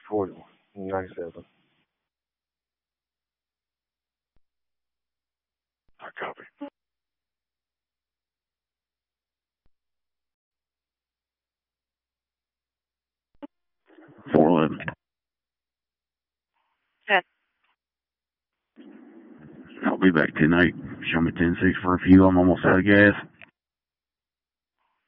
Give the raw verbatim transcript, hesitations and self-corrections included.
forty, ninety-seven. I copy. four eleven. ten. I'll be back ten eight. Show me ten six for a few. I'm almost out of gas.